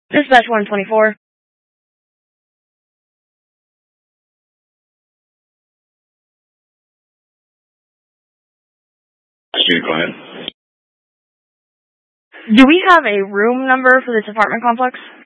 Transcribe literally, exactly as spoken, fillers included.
Dispatch one twenty-four. Go ahead. Do we have a room number for this apartment complex?